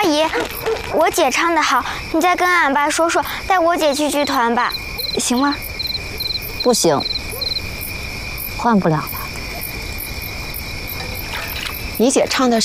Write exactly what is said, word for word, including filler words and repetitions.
姨，我姐唱得好，你再跟俺爸说说，带我姐去剧团吧，行吗？ 不行，换不了了。 你姐唱的是